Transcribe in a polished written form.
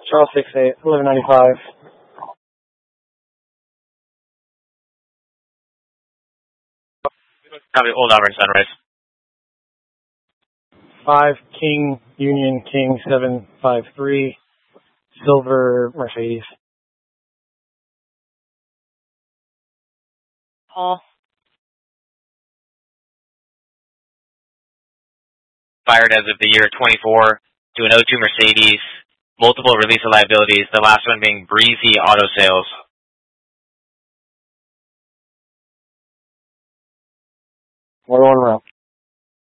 Charles 68, 1195. Copy, Old Auburn, Sunrise. 5 King Union King 753, silver Mercedes. Paul. Fired as of the year 24 to an 02 Mercedes, multiple release of liabilities, the last one being Breezy Auto Sales. 1-1 round.